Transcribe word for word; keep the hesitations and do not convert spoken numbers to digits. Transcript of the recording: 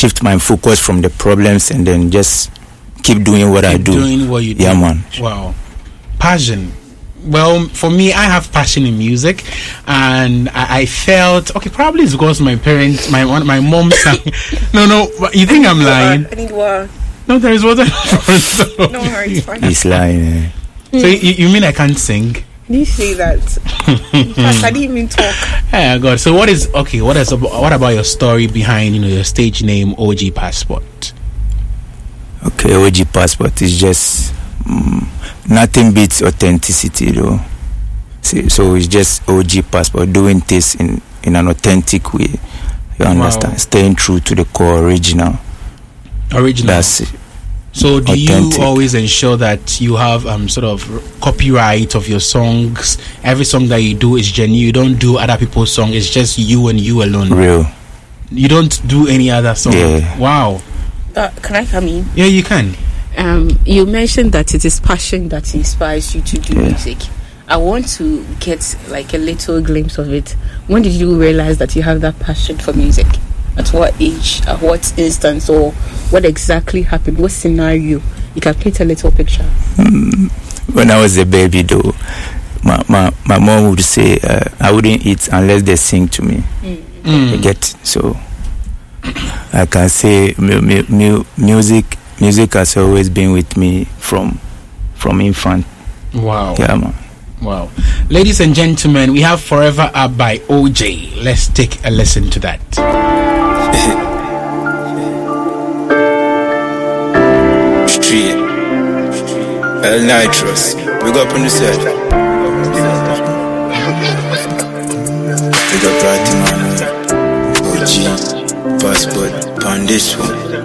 shift my focus from the problems and then just keep doing what keep I do. Doing what you do. Yeah, man. Wow. Passion. Well, for me, I have passion in music, and I, I felt okay. Probably it's because my parents, my my mom sang. No, no, you think I'm lying? I need water. No, there is water. No, worry, it's fine. He's lying. Eh? So you, you mean I can't sing? Did you say that? In fact, I didn't even talk. Oh God. So what is okay? What is what about your story behind you know your stage name O G Passport? Okay, O G Passport is just. Um, Nothing beats authenticity, though. See, so it's just O G Passport, doing this in, in an authentic way. You understand? Wow. Staying true to the core original. Original. That's it. So do authentic. You always ensure that you have um sort of copyright of your songs? Every song that you do is genuine. You don't do other people's song. It's just you and you alone. Real. You don't do any other song. Yeah. Wow. Uh, can I come in? Yeah, you can. Um, you mentioned that it is passion that inspires you to do yeah. music. I want to get like a little glimpse of it. When did you realize that you have that passion for music? At what age? At what instance? Or what exactly happened? What scenario? You can paint a little picture. Mm, when I was a baby, though, my my, my mom would say uh, I wouldn't eat unless they sing to me. Mm. Mm. You get so. I can say mu- mu- mu- music. Music has always been with me from from infant. Wow. Yeah, man. Wow. Ladies and gentlemen, we have Forever Up by O J. Let's take a listen to that. Street. El Nitros. We go up on the set. We got Platinum. O G. Passport. On this one.